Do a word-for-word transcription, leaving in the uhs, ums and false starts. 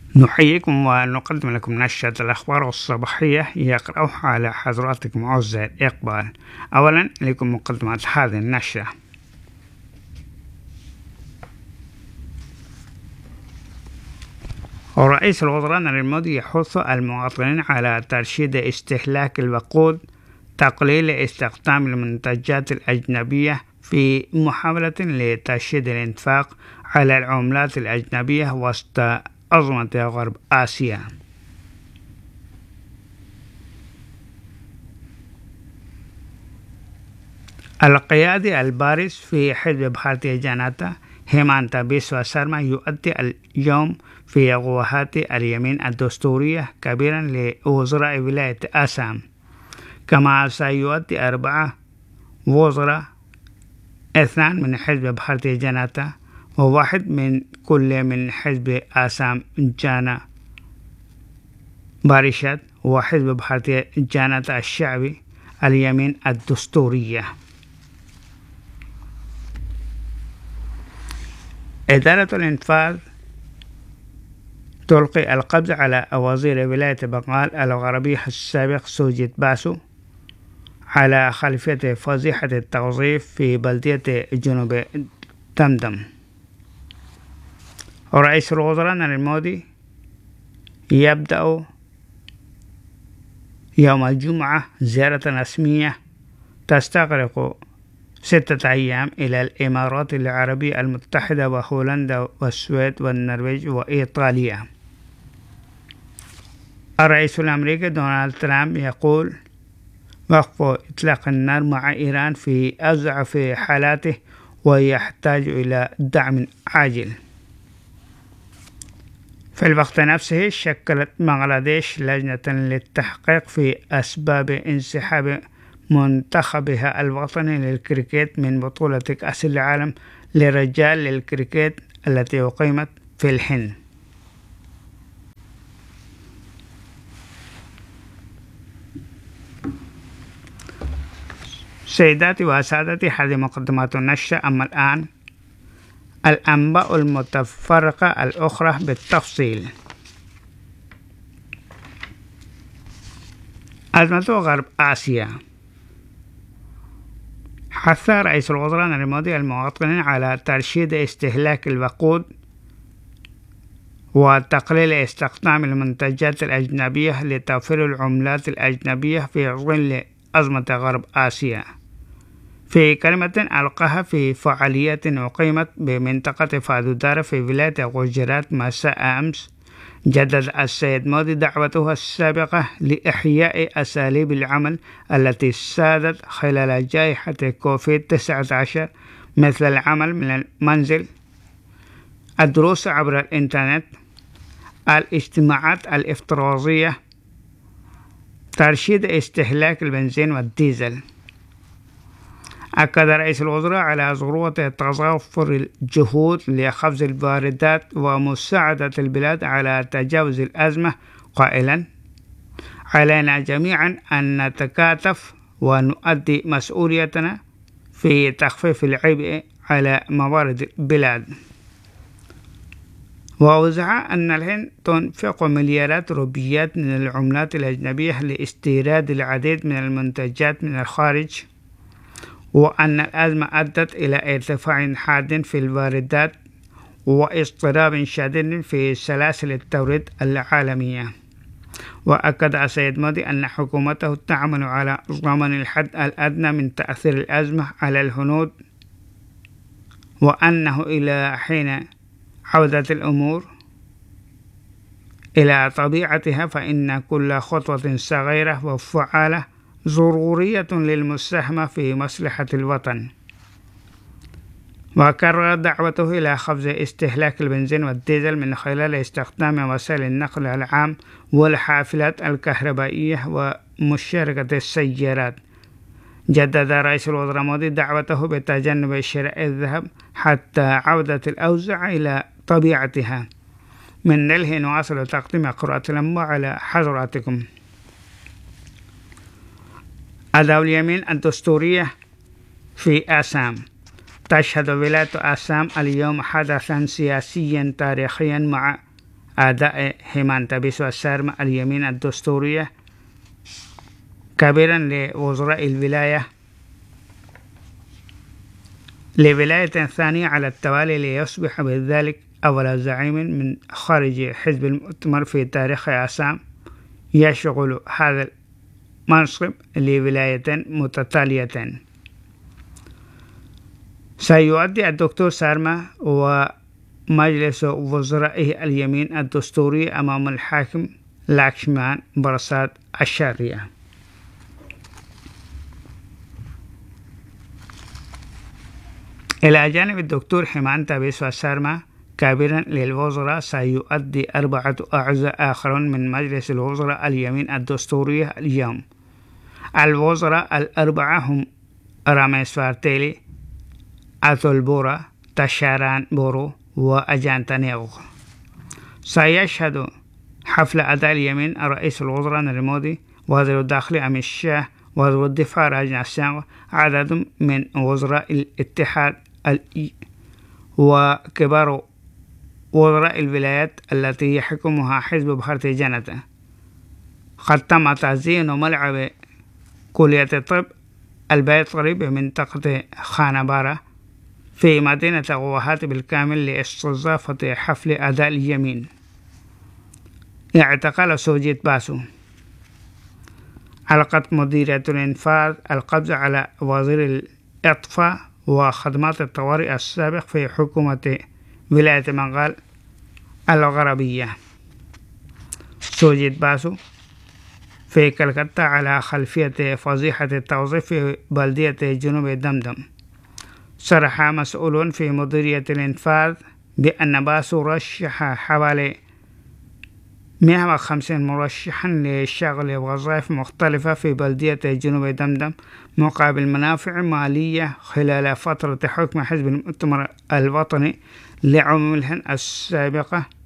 نحييكم ونقدم لكم نشرة الأخبار الصباحية يقرأها على حضراتكم عزة إقبال. أولا لكم مقدمات هذه النشرة. رئيس الوزراء نريندرا مودي يحث المواطنين على ترشيد استهلاك الوقود، تقليل استخدام المنتجات الأجنبية في محاولة لترشيد الإنفاق على العملات الأجنبية وسط أزمة غرب آسيا. القيادي البارز في حزب بھارتیہ جنتا هيمانتا بيسوا سارما يؤدي اليوم في غوهات اليمين الدستورية كبيرا لوزراء ولاية آسام، كما سيؤدي أربعة وزراء، اثنان من حزب بھارتیہ جنتا وواحد من كل من حزب آسام جانا باريشات وحزب بھارتیہ جنتا الشعبي اليمين الدستورية. إدارة الإنفاذ تلقي القبض على وزير ولاية بنغال الغربية السابق سوجيت باسو على خلفية فضيحة التوظيف في بلدية جنوب دمدم. رئيس الوزراء نريندرا مودي يبدأ يوم الجمعة زيارة رسمية تستغرق ستة أيام إلى الإمارات العربية المتحدة وهولندا والسويد والنرويج وإيطاليا. الرئيس الأمريكي دونالد ترامب يقول وقف إطلاق النار مع إيران في أضعف حالاته ويحتاج إلى دعم عاجل. في الوقت نفسه شكلت بنغلاديش لجنة للتحقيق في أسباب انسحاب منتخبها الوطني للكريكيت من بطولة كأس العالم للرجال للكريكيت التي أقيمت في الهند. سيداتي وسادتي، هذه مقدمات النشرة. أما الآن الأنباء المتفرقة الأخرى بالتفصيل. أزمة غرب آسيا. حث رئيس الوزراء نريندرا مودي المواطنين على ترشيد استهلاك الوقود وتقليل استخدام المنتجات الأجنبية لتوفير العملات الأجنبية في ظل أزمة غرب آسيا. في كلمة ألقاها في فعالية أقيمت بمنطقة فادودارا في ولاية غجرات مساء أمس، جدد السيد مودي دعوته السابقة لإحياء أساليب العمل التي سادت خلال جائحة كوفيد تسعة عشر، مثل العمل من المنزل، الدروس عبر الإنترنت، الاجتماعات الافتراضية، ترشيد استهلاك البنزين والديزل. أكد رئيس الوزراء على ضرورة تضافر الجهود لخفض الواردات ومساعدة البلاد على تجاوز الأزمة، قائلا: علينا جميعا أن نتكاتف ونؤدي مسؤوليتنا في تخفيف العبء على موارد البلاد. ووضح أن الهند تنفق مليارات روبيات من العملات الأجنبية لاستيراد العديد من المنتجات من الخارج، وأن الأزمة أدت إلى ارتفاع حاد في الواردات واضطراب شديد في سلاسل التوريد العالمية. وأكد السيد مودي أن حكومته تعمل على ضمان الحد الأدنى من تأثير الأزمة على الهنود، وأنه إلى حين عودة الأمور إلى طبيعتها فإن كل خطوة صغيرة وفعالة ضرورية للمساهمة في مصلحة الوطن. وكرر دعوته إلى خفض استهلاك البنزين والديزل من خلال استخدام وسائل النقل العام والحافلات الكهربائية ومشاركة السيارات. جدد رئيس الوزراء مودي دعوته بتجنب شراء الذهب حتى عودة الأوضاع إلى طبيعتها. من دلهي نواصل تقديم قراءة الأنباء على حضراتكم. أداء اليمين الدستورية في آسام. تشهد ولاية آسام اليوم حدثا سياسيا تاريخيا مع أداء هيمانتا بيسوا سارمة اليمين الدستورية كبيرا لوزراء الولاية لولاية ثانية على التوالي ليصبح بذلك أول زعيم من خارج حزب المؤتمر في تاريخ عصام يشغل هذا المنصب لولاية متتالية. سيؤدي الدكتور سارما ومجلس وزرائه اليمين الدستوري أمام الحاكم لاكشمان برساد الشارية. إلى جانب الدكتور هيمانتا بيسوا سارما كابرا للوزراء سيؤدي أربعة أعضاء آخرون من مجلس الوزراء اليمين الدستوري اليوم. الوزراء الأربعة هم راميس فارتيلي، أتول بورا، تشاران بورو، وأجانتانيغو. سيشهد حفل أداء اليمين رئيس الوزراء ناريندرا مودي، وزير الداخلية أميت شاه، وزير الدفاع راجناث سينغ، عدد من وزراء الاتحاد وكبار وزراء الولايات التي يحكمها حزب بharatiya janata. قد تم تزيين ملعب كلية الطب البيت قريب بمنطقة خانبارة في مدينة غوهاتي بالكامل لاستضافة حفل أداء اليمين. اعتقل سوجيت باسو. علقت مديرية الإنفاذ القبض على وزير الإطفاء وخدمات الطوارئ السابق في حكومة ولاية بنغال الغربية سوجيت باسو في كلكتة على خلفية فضيحة التوظيف في بلدية جنوب دمدم. صرح مسؤول في مديرية الإنفاذ بأن باسو رشح حوالي مئة وخمسين مرشحا لشغل وظائف مختلفة في بلدية جنوب دمدم مقابل منافع مالية خلال فترة حكم حزب المؤتمر الوطني لعمومهم السابقة